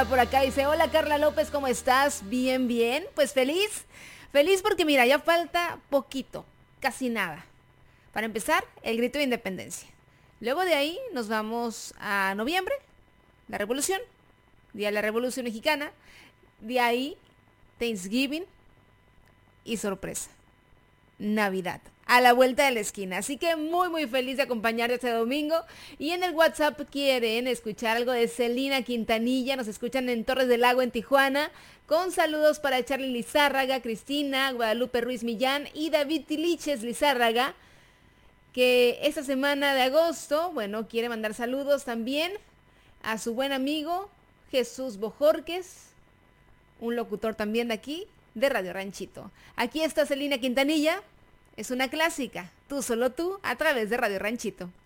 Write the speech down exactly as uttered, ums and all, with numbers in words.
Por acá dice, hola Carla López, ¿cómo estás? Bien, bien. Pues feliz, feliz porque mira, ya falta poquito, casi nada. Para empezar, el grito de independencia. Luego de ahí nos vamos a noviembre, la revolución, Día de la Revolución Mexicana. De ahí, Thanksgiving y sorpresa, Navidad, a la vuelta de la esquina. Así que muy muy feliz de acompañarte este domingo. Y en el WhatsApp quieren escuchar algo de Celina Quintanilla. Nos escuchan en Torres del Lago, en Tijuana. Con saludos para Charlie Lizárraga, Cristina, Guadalupe Ruiz Millán y David Tiliches Lizárraga, que esta semana de agosto, bueno, quiere mandar saludos también a su buen amigo Jesús Bojorques, un locutor también de aquí, de Radio Ranchito. Aquí está Celina Quintanilla, es una clásica, Tú solo tú, a través de Radio Ranchito.